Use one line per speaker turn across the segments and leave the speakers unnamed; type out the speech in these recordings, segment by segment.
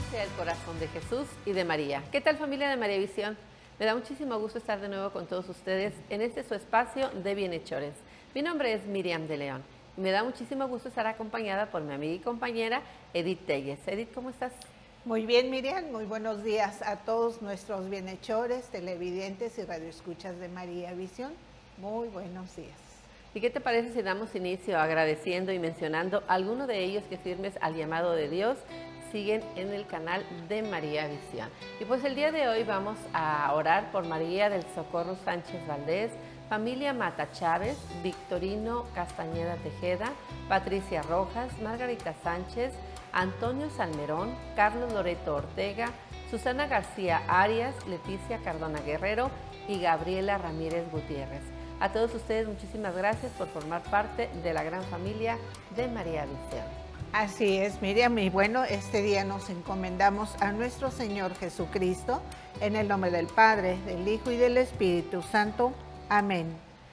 sea el corazón de Jesús y de María. ¿Qué tal, familia de María Visión? Me da muchísimo gusto estar de nuevo con todos ustedes en este su espacio de bienhechores. Mi nombre es Miriam de León y me da muchísimo gusto estar acompañada por mi amiga y compañera Edith Telles. Edith, ¿cómo estás?
Muy bien, Miriam, muy buenos días a todos nuestros bienhechores, televidentes y radioescuchas de María Visión. Muy buenos días.
¿Y qué te parece si damos inicio agradeciendo y mencionando a alguno de ellos que firmes al llamado de Dios siguen en el canal de María Visión? Y pues el día de hoy vamos a orar por María del Socorro Sánchez Valdés, familia Mata Chávez, Victorino Castañeda Tejeda, Patricia Rojas, Margarita Sánchez, Antonio Salmerón, Carlos Loreto Ortega, Susana García Arias, Leticia Cardona Guerrero y Gabriela Ramírez Gutiérrez. A todos ustedes muchísimas gracias por formar parte de la gran familia de María Visión.
Así es, Miriam, y bueno, este día nos encomendamos a nuestro Señor Jesucristo, en el nombre del Padre, del Hijo y del Espíritu Santo. Amén.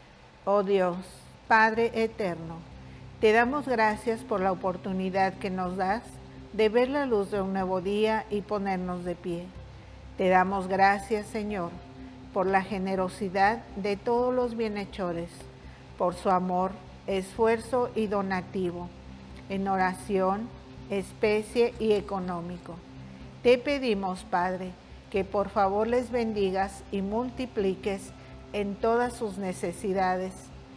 Oh Dios, Padre eterno, te damos gracias por la oportunidad que nos das de ver la luz de un nuevo día y ponernos de pie. Te damos gracias, Señor, por la generosidad de todos los bienhechores, por su amor, esfuerzo y donativo, en oración, especie y económico. Te pedimos, Padre, que por favor les bendigas y multipliques en todas sus necesidades,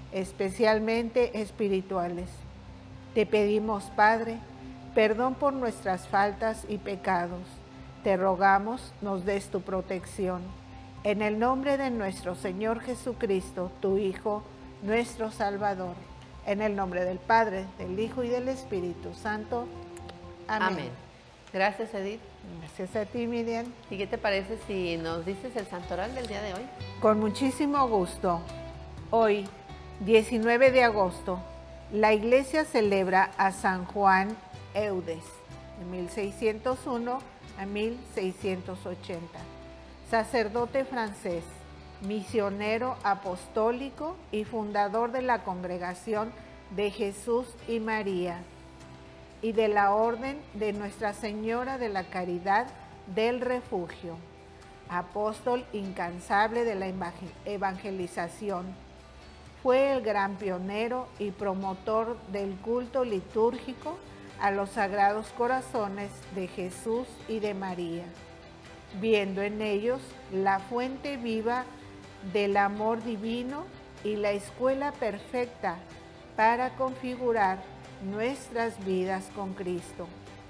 especialmente espirituales. Te pedimos, Padre, perdón por nuestras faltas y pecados. Te rogamos nos des tu protección. En el nombre de nuestro Señor Jesucristo, tu Hijo, nuestro Salvador. En el nombre del Padre, del Hijo y del Espíritu Santo. Amén.
Amén. Gracias, Edith.
Gracias a ti, Miriam.
¿Y qué te parece si nos dices el santoral del día de hoy?
Con muchísimo gusto. Hoy, 19 de agosto, la Iglesia celebra a San Juan Eudes, de 1601 a 1680. Sacerdote francés, misionero apostólico y fundador de la Congregación de Jesús y María y de la Orden de Nuestra Señora de la Caridad del Refugio, apóstol incansable de la evangelización. Fue el gran pionero y promotor del culto litúrgico a los Sagrados Corazones de Jesús y de María, viendo en ellos la fuente viva del amor divino y la escuela perfecta para configurar nuestras vidas con Cristo.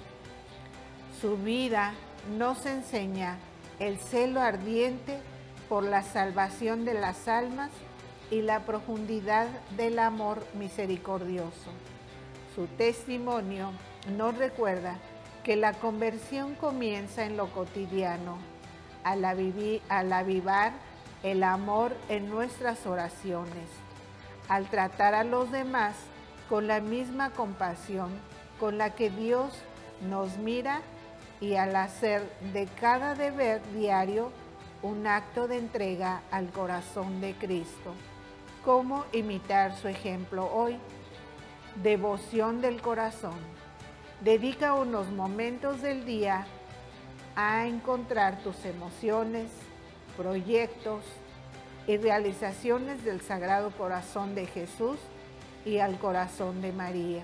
Su vida nos enseña el celo ardiente por la salvación de las almas y la profundidad del amor misericordioso. Su testimonio nos recuerda que la conversión comienza en lo cotidiano, al avivar el amor en nuestras oraciones, al tratar a los demás con la misma compasión con la que Dios nos mira y al hacer de cada deber diario un acto de entrega al corazón de Cristo. ¿Cómo imitar su ejemplo hoy? Devoción del corazón. Dedica unos momentos del día a encontrar tus emociones, proyectos y realizaciones del Sagrado Corazón de Jesús y al corazón de María.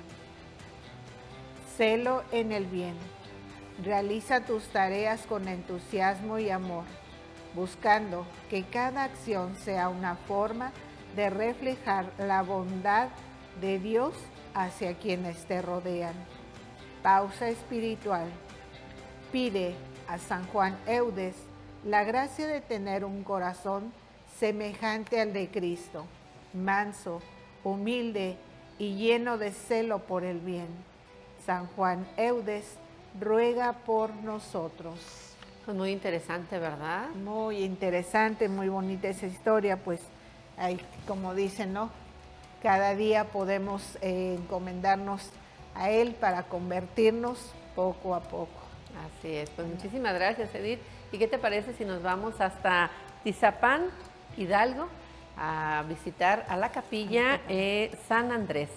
Celo en el bien. Realiza tus tareas con entusiasmo y amor, buscando que cada acción sea una forma de reflejar la bondad de Dios hacia quienes te rodean. Pausa espiritual. Pide a San Juan Eudes la gracia de tener un corazón semejante al de Cristo, manso, humilde y lleno de celo por el bien. San Juan Eudes ruega por nosotros.
Pues muy interesante, ¿verdad?
Muy interesante, muy bonita esa historia, pues hay, como dicen, ¿no? Cada día podemos encomendarnos a Él para convertirnos poco a poco.
Así es, pues muchísimas gracias, Edith. ¿Y qué te parece si nos vamos hasta Tizapán, Hidalgo, a visitar a la capilla San Andrés?